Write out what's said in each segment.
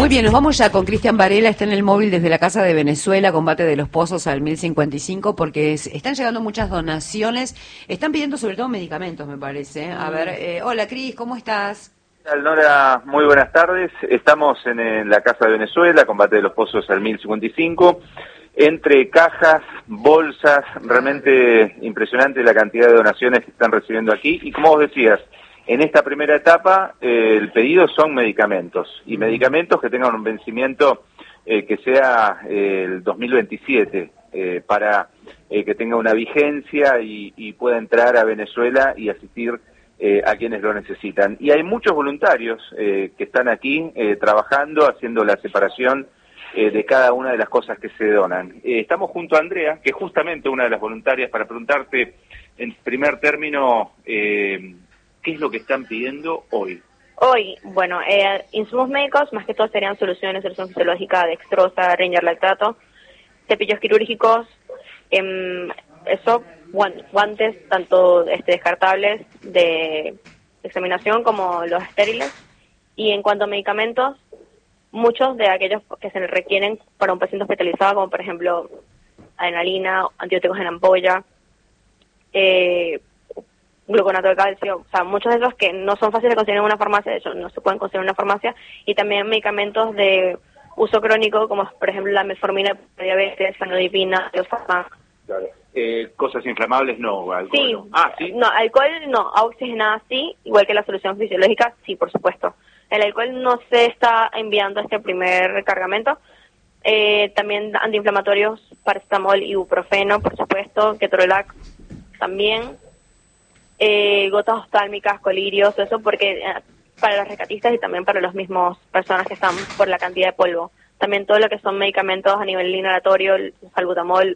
Muy bien, nos vamos ya con Cristian Varela, está en el móvil desde la Casa de Venezuela, combate de los pozos al 1055, porque están llegando muchas donaciones, están pidiendo sobre todo medicamentos, me parece. A ver, hola Cris, ¿cómo estás? Nora, muy buenas tardes. Estamos en la Casa de Venezuela, combate de los pozos al 1055, entre cajas, bolsas, realmente impresionante la cantidad de donaciones que están recibiendo aquí, y como vos decías, en esta primera etapa, el pedido son medicamentos, y medicamentos que tengan un vencimiento que sea el 2027, para que tenga una vigencia y pueda entrar a Venezuela y asistir a quienes lo necesitan. Y hay muchos voluntarios que están aquí trabajando, haciendo la separación de cada una de las cosas que se donan. Estamos junto a Andrea, que es justamente una de las voluntarias, para preguntarte, en primer término, ¿qué es lo que están pidiendo hoy? Hoy, bueno, insumos médicos, más que todo serían solución fisiológica, dextrosa, ringer lactato, cepillos quirúrgicos, guantes, tanto descartables de examinación como los estériles. Y en cuanto a medicamentos, muchos de aquellos que se requieren para un paciente hospitalizado, como por ejemplo adrenalina, antibióticos en ampolla, gluconato de calcio, o sea, muchos de esos que no son fáciles de conseguir en una farmacia, de hecho no se pueden conseguir en una farmacia, y también medicamentos de uso crónico, como por ejemplo la metformina para diabetes, sanodipina, leosartan. Claro. Cosas inflamables no, alcohol sí, no. Ah, sí. No, alcohol no, oxigenada sí, igual que la solución fisiológica, sí, por supuesto. El alcohol no se está enviando a este primer cargamento. También antiinflamatorios, paracetamol, ibuprofeno, por supuesto, ketorolac también. Gotas oftálmicas, colirios, eso porque para los rescatistas y también para los mismos personas que están por la cantidad de polvo. También todo lo que son medicamentos a nivel inhalatorio, el salbutamol,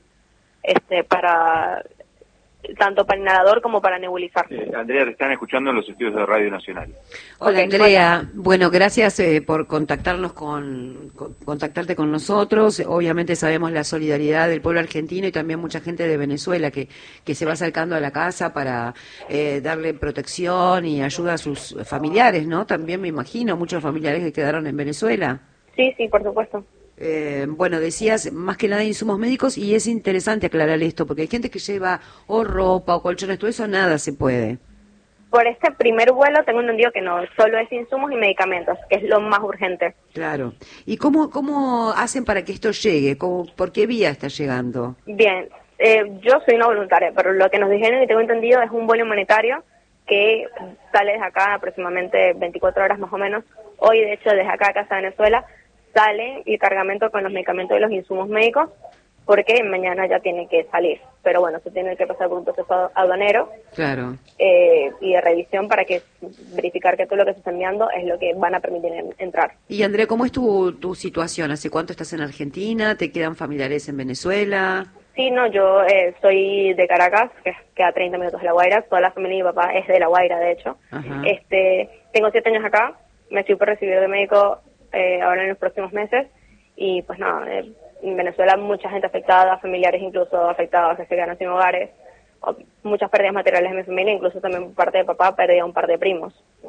para tanto para inhalador como para nebulizar. Andrea, te están escuchando en los estudios de Radio Nacional. Hola, Andrea, bueno, gracias por contactarnos contactarte con nosotros. Obviamente sabemos la solidaridad del pueblo argentino y también mucha gente de Venezuela que se va acercando a la casa para darle protección y ayuda a sus familiares, ¿no? También me imagino muchos familiares que quedaron en Venezuela. Sí, por supuesto. Bueno, decías más que nada insumos médicos, y es interesante aclarar esto, porque hay gente que lleva o ropa o colchones, todo eso nada se puede. Por este primer vuelo tengo entendido que no, solo es insumos y medicamentos, que es lo más urgente. Claro. ¿Y cómo hacen para que esto llegue? ¿Por qué vía está llegando? Bien, yo soy una voluntaria, pero lo que nos dijeron y tengo entendido es un vuelo humanitario que sale desde acá aproximadamente 24 horas más o menos. Hoy, de hecho, desde acá a Casa de Venezuela sale el cargamento con los medicamentos y los insumos médicos, porque mañana ya tiene que salir. Pero bueno, se tiene que pasar por un proceso aduanero. Claro. Y de revisión para que verificar que todo lo que se está enviando es lo que van a permitir entrar. Y Andrea, ¿cómo es tu situación? ¿Hace cuánto estás en Argentina? ¿Te quedan familiares en Venezuela? Sí, no, yo soy de Caracas, que queda 30 minutos de La Guaira. Toda la familia de mi papá es de La Guaira, de hecho. Ajá. Tengo 7 años acá, me estoy por recibir de médico ahora en los próximos meses, y pues nada, en Venezuela mucha gente afectada, familiares incluso afectados que se quedaron sin hogares, muchas pérdidas materiales de mi familia, incluso también por parte de papá perdí a un par de primos.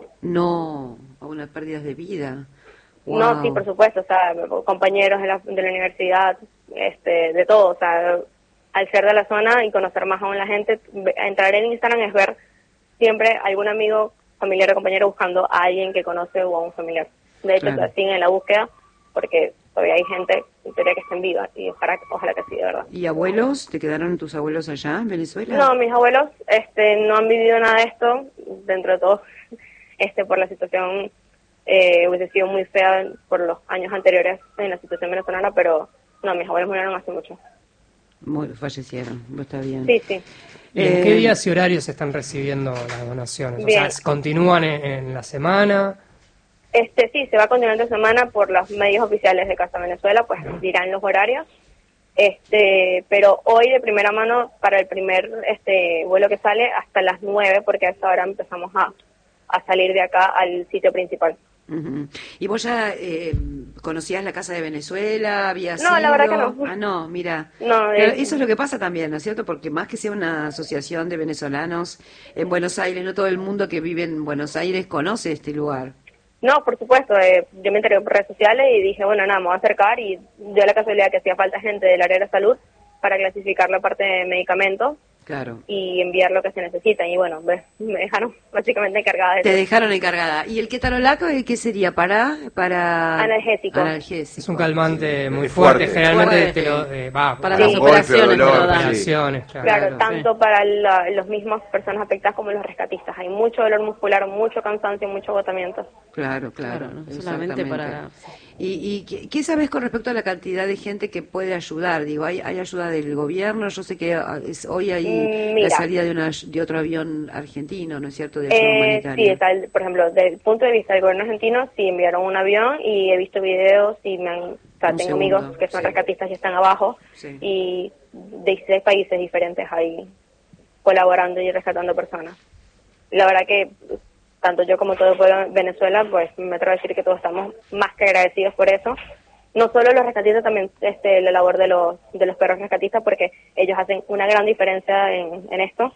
No, a unas pérdidas de vida. Wow. No, sí, por supuesto, o sea, compañeros de la universidad, de todo, o sea, al ser de la zona y conocer más aún la gente, entrar en Instagram es ver siempre algún amigo, familiar o compañero buscando a alguien que conoce o a un familiar. De hecho, Claro. siguen en la búsqueda porque todavía hay gente en teoría que estén vivas y ojalá que sí, de verdad. ¿Y abuelos? ¿Te quedaron tus abuelos allá en Venezuela? No, mis abuelos no han vivido nada de esto, dentro de todo, por la situación hubiese sido muy fea por los años anteriores en la situación venezolana, pero no, mis abuelos murieron hace mucho. Fallecieron, no está bien. Sí. ¿Y en qué días y horarios están recibiendo las donaciones? Bien. O sea, ¿continúan en la semana? Sí, se va a continuar esta semana por los medios oficiales de Casa Venezuela, pues dirán los horarios. Pero hoy de primera mano, para el primer vuelo que sale, hasta las 9, porque a esa hora empezamos a salir de acá al sitio principal. Uh-huh. ¿Y vos ya conocías la Casa de Venezuela? ¿Habías No, ido? la verdad que no. Ah, no, mira. No, Pero eso es lo que pasa también, ¿no es cierto? Porque más que sea una asociación de venezolanos en Buenos Aires, no todo el mundo que vive en Buenos Aires conoce este lugar. No, por supuesto, yo me enteré por redes sociales y dije, bueno, nada, me voy a acercar y dio la casualidad que hacía falta gente del área de la salud para clasificar la parte de medicamentos. Claro. Y enviar lo que se necesita. Y bueno, me dejaron básicamente encargada de Te eso. dejaron encargada. ¿Y el ketorolaco qué sería? Para Analgésico. Es un calmante muy fuerte. Generalmente Fuerte. Para Sí. las operaciones te lo dan. operaciones, claro. Claro, tanto para los mismos personas afectadas como los rescatistas. Hay mucho dolor muscular, mucho cansancio, mucho agotamiento. Claro, Claro, no solamente para... ¿Y qué sabes con respecto a la cantidad de gente que puede ayudar? Digo, ¿hay ayuda del gobierno? Yo sé que hoy hay Mira. la salida de otro avión argentino, ¿no es cierto?, de ayuda humanitaria. Sí, tal, por ejemplo, desde el punto de vista del gobierno argentino, sí enviaron un avión y he visto videos y tengo segundo, amigos que son sí. rescatistas y están abajo Sí. y de 16 países diferentes ahí colaborando y rescatando personas. La verdad que tanto yo como todo el pueblo de Venezuela, pues me atrevo a decir que todos estamos más que agradecidos por eso. No solo los rescatistas, también la labor de los perros rescatistas, porque ellos hacen una gran diferencia en esto.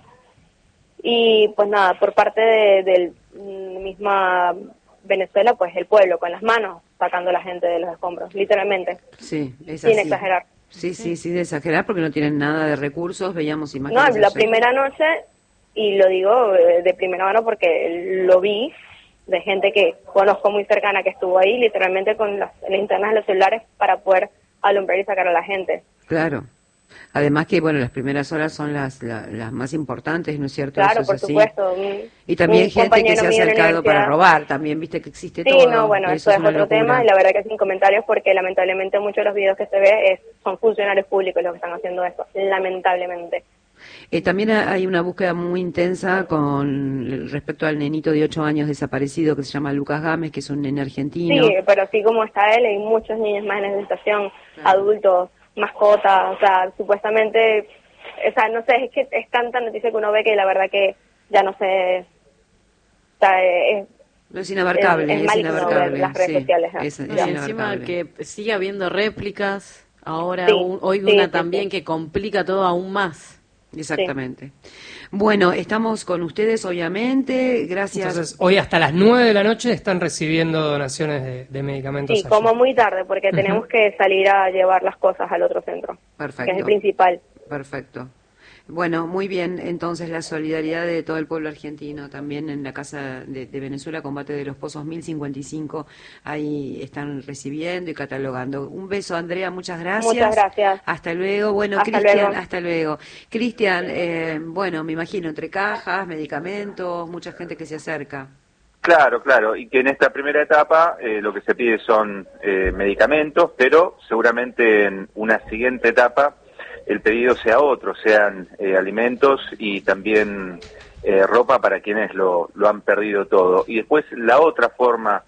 Y pues nada, por parte de misma Venezuela, pues el pueblo con las manos sacando a la gente de los escombros, literalmente, Sí, es sin así. exagerar. Sí, sin exagerar, porque no tienen nada de recursos. Veíamos No, imágenes. la ayer. primera noche, y lo digo de primera mano porque lo vi de gente que conozco muy cercana que estuvo ahí, literalmente con las linternas de los celulares para poder alumbrar y sacar a la gente. Claro. Además que, bueno, las primeras horas son las más importantes, ¿no es cierto? Claro, Eso por es así. supuesto. Y también Un gente que compañero se ha mío en la acercado para universidad. robar, también viste que existe Sí, todo. no, bueno, eso es una otro locura. tema y la verdad que sin comentarios porque lamentablemente muchos de los videos que se ve son funcionarios públicos los que están haciendo eso, lamentablemente. También hay una búsqueda muy intensa con respecto al nenito de 8 años desaparecido que se llama Lucas Gámez, que es un nene argentino. Sí, pero así como está él, hay muchos niños más en esa situación, adultos, mascotas, o sea, supuestamente, o sea, no sé, es que es tanta noticia que uno ve que la verdad que ya no sé, o sea, No, es inabarcable, es es maligno inabarcable. ver las redes sociales, ¿no? es Ya. Y encima inabarcable. que sigue habiendo réplicas, ahora Sí, hoy sí, una sí, también sí. que complica todo aún más. Exactamente. Bueno, estamos con ustedes, obviamente. Gracias. Entonces, hoy hasta las 9 de la noche están recibiendo donaciones de medicamentos. Sí, allí. como muy tarde, porque tenemos que salir a llevar las cosas al otro centro, Perfecto. que es el principal. Perfecto. Bueno, muy bien. Entonces, la solidaridad de todo el pueblo argentino, también en la Casa de Venezuela, Combate de los Pozos 1055, ahí están recibiendo y catalogando. Un beso, Andrea, muchas gracias. Muchas gracias. Hasta luego. Bueno, Hasta Cristian, luego. hasta luego. Cristian, bueno, me imagino, entre cajas, medicamentos, mucha gente que se acerca. Claro, claro, y que en esta primera etapa lo que se pide son medicamentos, pero seguramente en una siguiente etapa el pedido sea otro, sean alimentos y también ropa para quienes lo han perdido todo. Y después la otra forma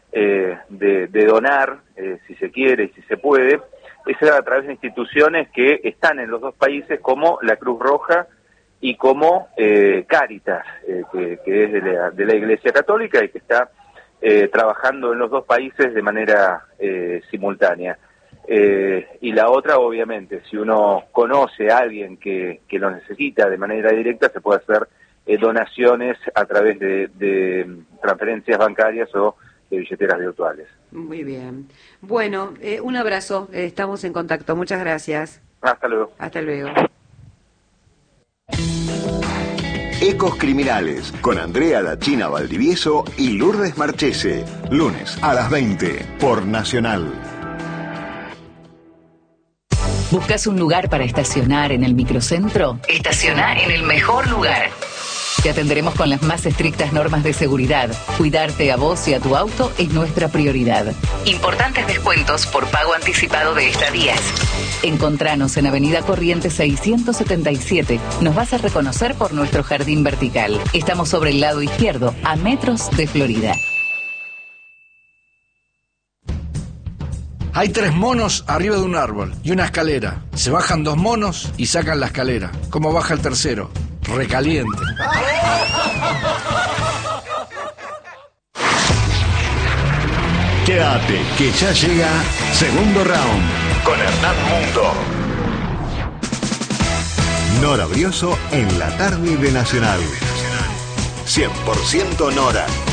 de donar, si se quiere y si se puede, es a través de instituciones que están en los dos países como la Cruz Roja y como Cáritas, que es de la Iglesia Católica y que está trabajando en los dos países de manera simultánea. Y la otra, obviamente, si uno conoce a alguien que lo necesita de manera directa, se puede hacer donaciones a través de transferencias bancarias o de billeteras virtuales. Muy bien. Bueno, un abrazo. Estamos en contacto. Muchas gracias. Hasta luego. Hasta luego. Ecos Criminales, con Andrea La China Valdivieso y Lourdes Marchese. Lunes a las 20 por Nacional. ¿Buscas un lugar para estacionar en el microcentro? Estaciona en el mejor lugar. Te atenderemos con las más estrictas normas de seguridad. Cuidarte a vos y a tu auto es nuestra prioridad. Importantes descuentos por pago anticipado de estadías. Encontranos en Avenida Corrientes 677. Nos vas a reconocer por nuestro jardín vertical. Estamos sobre el lado izquierdo, a metros de Florida. Hay 3 monos arriba de un árbol y una escalera. Se bajan 2 monos y sacan la escalera. ¿Cómo baja el tercero? Recaliente. Quédate, que ya llega Segundo Round con Hernán Mundo. Nora Brioso en la tarde de Nacional. 100% Nora.